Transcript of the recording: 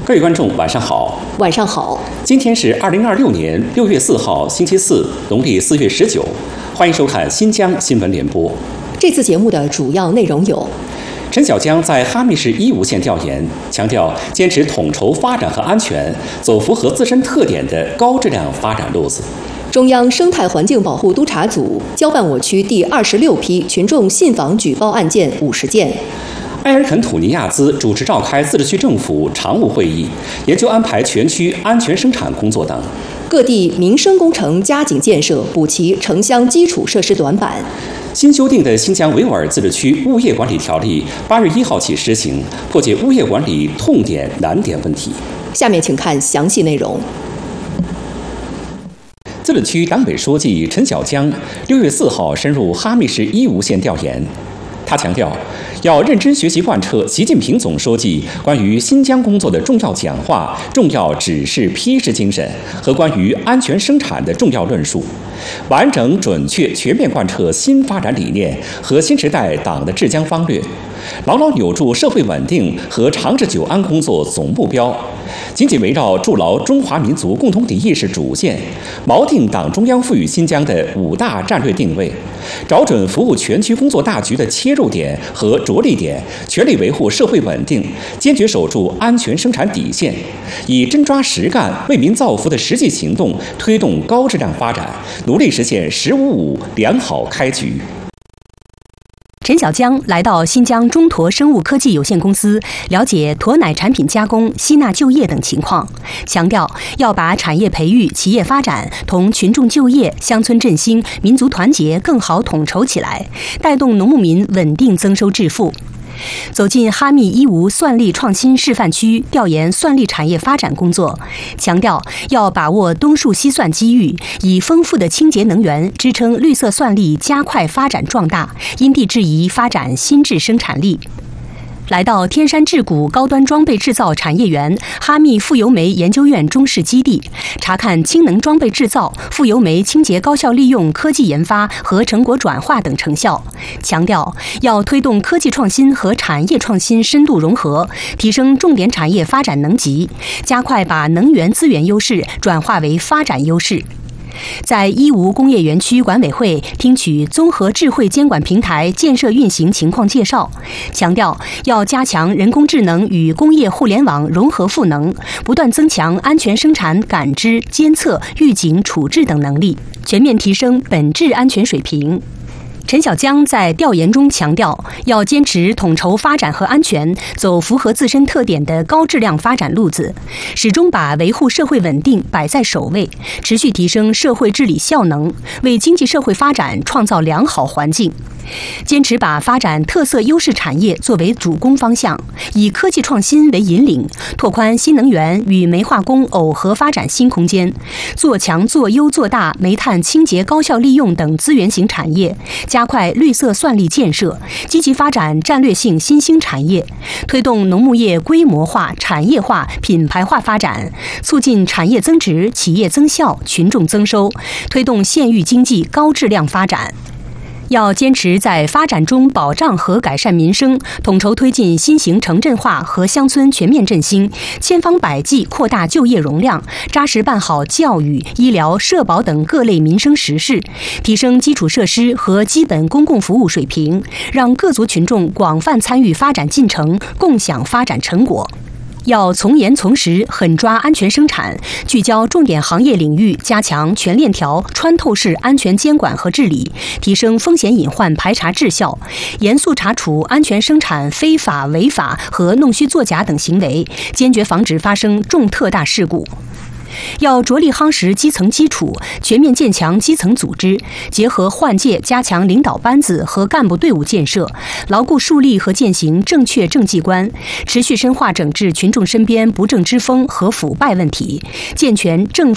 各位观众，晚上好。 晚上好。 今天是2026年6月4号，星期四，农历4月19。欢迎收看新疆新闻联播。 这次节目的主要内容有： 陈小江在哈密市伊吾县调研，强调坚持统筹发展和安全，走符合自身特点的高质量发展路子。 中央生态环境保护督察组交办我区第26批群众信访举报案件50件。 埃尔肯吐尼亚兹主持召开自治区政府常务会议，研究安排全区安全生产工作等。 各地民生工程加紧建设，补齐城乡基础设施短板。 新修订的新疆维吾尔自治区物业管理条例8月1号起施行，破解物业管理痛点难点问题。 下面请看详细内容。 自治区党委书记陈小江6月4号深入哈密市伊吾县调研，他强调，要认真学习贯彻习近平总书记关于新疆工作的重要讲话、重要指示批示精神和关于安全生产的重要论述，完整、准确、全面贯彻新发展理念和新时代党的治疆方略，牢牢扭住社会稳定和长治久安工作总目标，紧紧围绕筑牢中华民族共同体意识主线，锚定党中央赋予新疆的5大战略定位，找准服务全区工作大局的切入点和着力点，全力维护社会稳定，坚决守住安全生产底线，以真抓实干、为民造福的实际行动推动高质量发展，努力实现“15-5”良好开局。 陈小江来到新疆中坨生物科技有限公司，了解驼奶产品加工、吸纳就业等情况，强调要把产业培育、企业发展同群众就业、乡村振兴、民族团结更好统筹起来，带动农牧民稳定增收致富。走进哈密伊吾蒜粒创新示范区，调研蒜粒产业发展工作，强调要把握冬树西蒜机遇，以丰富的清洁能源支撑绿色蒜粒加快发展壮大，因地制宜发展新质生产力。来到天山智谷高端装备制造产业园哈密富油煤研究院中试基地，查看氢能装备制造、富油煤清洁高效利用科技研发和成果转化等成效，强调要推动科技创新和产业创新深度融合，提升重点产业发展能级，加快把能源资源优势转化为发展优势。在伊吾工业园区管委会听取综合智慧监管平台建设运行情况介绍，强调要加强人工智能与工业互联网融合赋能，不断增强安全生产感知、监测、预警、处置等能力，全面提升本质安全水平。陈小江在调研中强调，要坚持统筹发展和安全，走符合自身特点的高质量发展路子，始终把维护社会稳定摆在首位，持续提升社会治理效能，为经济社会发展创造良好环境。坚持把发展特色优势产业作为主攻方向，以科技创新为引领，拓宽新能源与煤化工耦合发展新空间，做强做优做大煤炭清洁高效利用等资源型产业，加快绿色蒜粒建设，积极发展战略性新兴产业，推动农牧业规模化、产业化、品牌化发展，促进产业增值、企业增效、群众增收，推动县域经济高质量发展。要坚持在发展中保障和改善民生，统筹推进新型城镇化和乡村全面振兴，千方百计扩大就业容量，扎实办好教育、医疗、社保等各类民生实事，提升基础设施和基本公共服务水平，让各族群众广泛参与发展进程，共享发展成果。要从严从实，狠抓安全生产，聚焦重点行业领域，加强全链条、穿透式安全监管和治理，提升风险隐患排查质效，严肃查处安全生产非法、违法和弄虚作假等行为，坚决防止发生重特大事故。要着力夯实基层基础，全面建强基层组织，结合换届加强领导班子和干部队伍建设，牢固树立和践行正确政绩观，持续深化整治群众身边不正之风和腐败问题，健全政